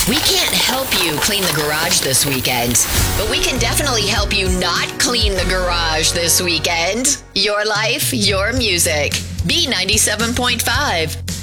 We can't help you clean the garage this weekend, but we can definitely help you not clean the garage this weekend. Your life, your music. B97.5.